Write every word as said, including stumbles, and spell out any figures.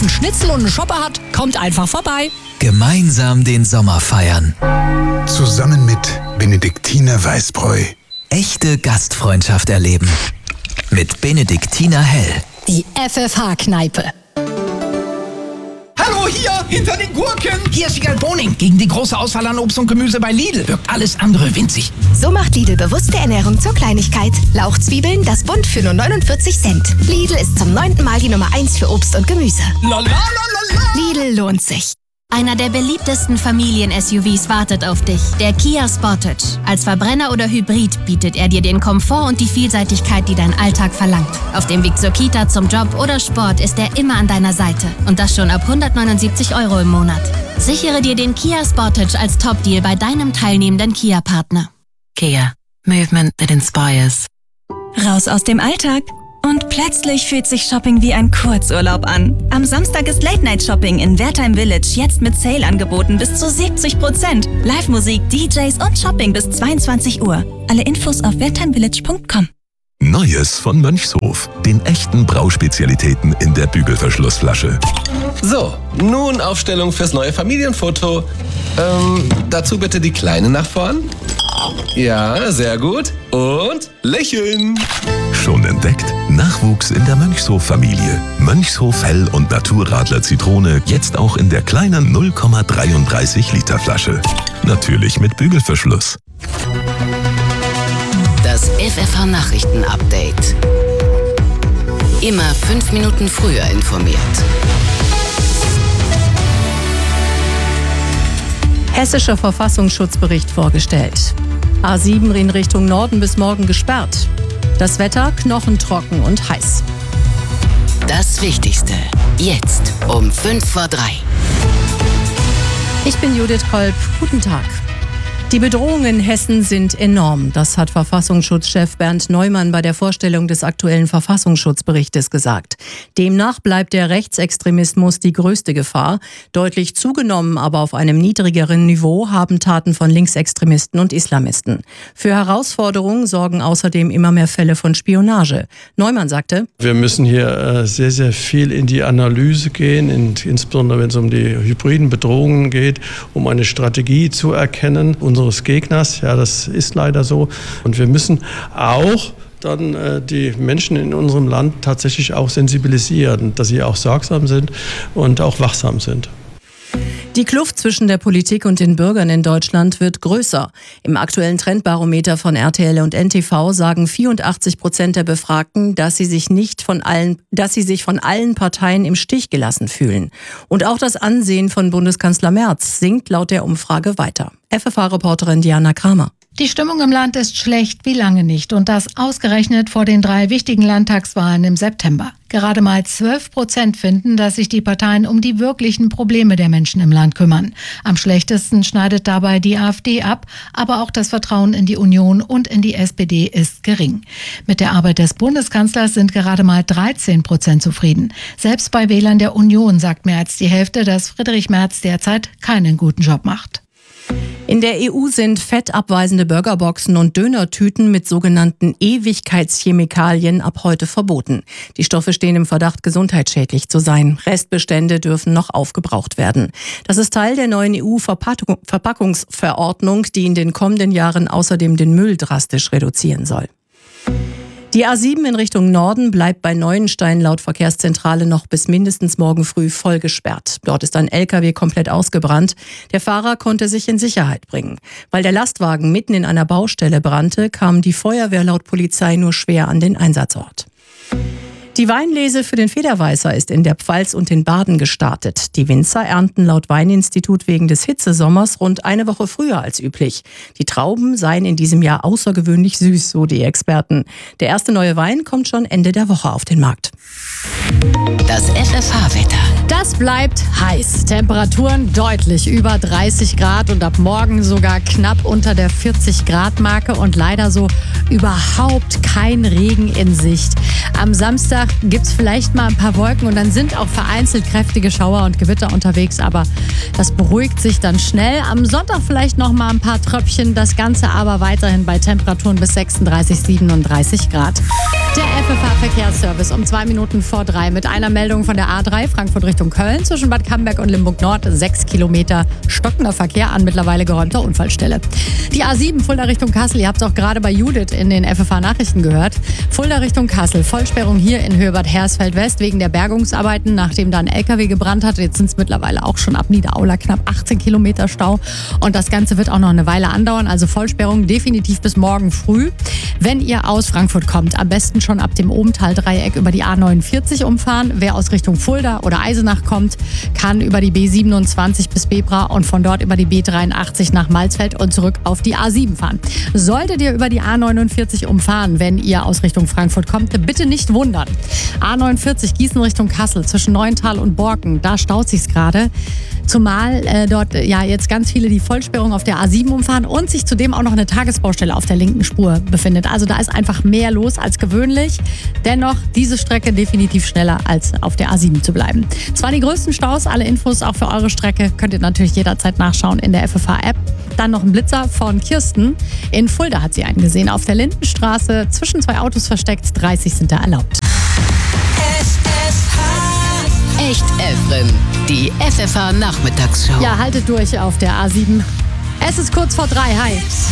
einen Schnitzel und einen Shopper hat, kommt einfach vorbei. Gemeinsam den Sommer feiern. Zusammen mit Benediktiner Weißbräu. Echte Gastfreundschaft erleben. Mit Benediktiner Hell. Die F F H-Kneipe. Hallo, hier, hinter den Gurken. Hier ist Wiegald Boning. Gegen die große Auswahl an Obst und Gemüse bei Lidl wirkt alles andere winzig. So macht Lidl bewusste Ernährung zur Kleinigkeit. Lauchzwiebeln, das Bund für nur neunundvierzig Cent. Lidl ist zum neunten Mal die Nummer eins für Obst und Gemüse. La, la, la, la, la. Lidl lohnt sich. Einer der beliebtesten Familien-S U Vs wartet auf dich, der Kia Sportage. Als Verbrenner oder Hybrid bietet er dir den Komfort und die Vielseitigkeit, die dein Alltag verlangt. Auf dem Weg zur Kita, zum Job oder Sport ist er immer an deiner Seite. Und das schon ab hundertneunundsiebzig Euro im Monat. Sichere dir den Kia Sportage als Top-Deal bei deinem teilnehmenden Kia-Partner. Kia. Movement that inspires. Raus aus dem Alltag. Und plötzlich fühlt sich Shopping wie ein Kurzurlaub an. Am Samstag ist Late-Night-Shopping in Wertheim Village jetzt mit Sale-Angeboten bis zu siebzig Prozent. Live-Musik, D Js und Shopping bis zweiundzwanzig Uhr. Alle Infos auf wertheimvillage punkt com. Neues von Mönchshof. Den echten Brauspezialitäten in der Bügelverschlussflasche. So, nun Aufstellung fürs neue Familienfoto. Ähm, dazu bitte die Kleine nach vorn. Ja, sehr gut. Und lächeln. Schon entdeckt? Nachwuchs in der Mönchshof-Familie. Mönchshof Hell und Naturradler Zitrone jetzt auch in der kleinen null Komma dreiunddreißig Liter Flasche. Natürlich mit Bügelverschluss. Das F F H-Nachrichten-Update. Immer fünf Minuten früher informiert. Hessischer Verfassungsschutzbericht vorgestellt. A sieben in Richtung Norden bis morgen gesperrt. Das Wetter knochentrocken und heiß. Das Wichtigste. Jetzt um fünf vor drei. Ich bin Judith Kolb. Guten Tag. Die Bedrohungen in Hessen sind enorm. Das hat Verfassungsschutzchef Bernd Neumann bei der Vorstellung des aktuellen Verfassungsschutzberichtes gesagt. Demnach bleibt der Rechtsextremismus die größte Gefahr. Deutlich zugenommen, aber auf einem niedrigeren Niveau haben Taten von Linksextremisten und Islamisten. Für Herausforderungen sorgen außerdem immer mehr Fälle von Spionage. Neumann sagte: Wir müssen hier äh, sehr, sehr viel in die Analyse gehen, in, insbesondere wenn es um die hybriden Bedrohungen geht, um eine Strategie zu erkennen unseres Gegners. Ja, das ist leider so. Und wir müssen auch dann äh, die Menschen in unserem Land tatsächlich auch sensibilisieren, dass sie auch sorgsam sind und auch wachsam sind. Die Kluft zwischen der Politik und den Bürgern in Deutschland wird größer. Im aktuellen Trendbarometer von R T L und N T V sagen vierundachtzig Prozent der Befragten, dass sie sich nicht von allen, dass sie sich von allen Parteien im Stich gelassen fühlen. Und auch das Ansehen von Bundeskanzler Merz sinkt laut der Umfrage weiter. F F H-Reporterin Diana Kramer. Die Stimmung im Land ist schlecht wie lange nicht und das ausgerechnet vor den drei wichtigen Landtagswahlen im September. Gerade mal zwölf Prozent finden, dass sich die Parteien um die wirklichen Probleme der Menschen im Land kümmern. Am schlechtesten schneidet dabei die AfD ab, aber auch das Vertrauen in die Union und in die S P D ist gering. Mit der Arbeit des Bundeskanzlers sind gerade mal dreizehn Prozent zufrieden. Selbst bei Wählern der Union sagt mehr als die Hälfte, dass Friedrich Merz derzeit keinen guten Job macht. In der E U sind fettabweisende Burgerboxen und Dönertüten mit sogenannten Ewigkeitschemikalien ab heute verboten. Die Stoffe stehen im Verdacht, gesundheitsschädlich zu sein. Restbestände dürfen noch aufgebraucht werden. Das ist Teil der neuen E U-Verpackungsverordnung, die in den kommenden Jahren außerdem den Müll drastisch reduzieren soll. Die A sieben in Richtung Norden bleibt bei Neuenstein laut Verkehrszentrale noch bis mindestens morgen früh voll gesperrt. Dort ist ein L K W komplett ausgebrannt. Der Fahrer konnte sich in Sicherheit bringen. Weil der Lastwagen mitten in einer Baustelle brannte, kam die Feuerwehr laut Polizei nur schwer an den Einsatzort. Die Weinlese für den Federweißer ist in der Pfalz und in Baden gestartet. Die Winzer ernten laut Weininstitut wegen des Hitzesommers rund eine Woche früher als üblich. Die Trauben seien in diesem Jahr außergewöhnlich süß, so die Experten. Der erste neue Wein kommt schon Ende der Woche auf den Markt. Das F F H-Wetter. Das bleibt heiß. Temperaturen deutlich über dreißig Grad und ab morgen sogar knapp unter der vierzig Grad Marke und leider so überhaupt kein Regen in Sicht. Am Samstag gibt es vielleicht mal ein paar Wolken und dann sind auch vereinzelt kräftige Schauer und Gewitter unterwegs, aber das beruhigt sich dann schnell. Am Sonntag vielleicht noch mal ein paar Tröpfchen, das Ganze aber weiterhin bei Temperaturen bis sechsunddreißig, siebenunddreißig Grad. Der F F H-Verkehrsservice um zwei Minuten vor drei mit einer Meldung von der A drei Frankfurt Richtung Richtung Köln zwischen Bad Camberg und Limburg Nord. Sechs Kilometer stockender Verkehr an mittlerweile geräumter Unfallstelle. Die A sieben Fulda Richtung Kassel. Ihr habt es auch gerade bei Judith in den F F H-Nachrichten gehört. Fulda Richtung Kassel. Vollsperrung hier in Höhe Bad Hersfeld West wegen der Bergungsarbeiten, nachdem da ein L K W gebrannt hat. Jetzt sind es mittlerweile auch schon ab Niederaula knapp achtzehn Kilometer Stau. Und das Ganze wird auch noch eine Weile andauern. Also Vollsperrung definitiv bis morgen früh. Wenn ihr aus Frankfurt kommt, am besten schon ab dem Obental-Dreieck über die A neunundvierzig umfahren. Wer aus Richtung Fulda oder Eisenach kommt, kann über die B siebenundzwanzig bis Bebra und von dort über die B dreiundachtzig nach Malzfeld und zurück auf die A sieben fahren. Solltet ihr über die A neunundvierzig umfahren, wenn ihr aus Richtung Frankfurt kommt, bitte nicht wundern. A neunundvierzig Gießen Richtung Kassel zwischen Neuental und Borken, da staut sich's gerade. Zumal äh, dort ja jetzt ganz viele die Vollsperrung auf der A sieben umfahren und sich zudem auch noch eine Tagesbaustelle auf der linken Spur befindet. Also da ist einfach mehr los als gewöhnlich. Dennoch diese Strecke definitiv schneller als auf der A sieben zu bleiben. Zwar die größten Staus, alle Infos auch für eure Strecke könnt ihr natürlich jederzeit nachschauen in der F F H-App. Dann noch ein Blitzer von Kirsten. In Fulda hat sie einen gesehen. Auf der Lindenstraße zwischen zwei Autos versteckt. dreißig sind da erlaubt. Echt Efren, die F F H-Nachmittagsshow. Ja, haltet durch auf der A sieben. Es ist kurz vor drei. Hi.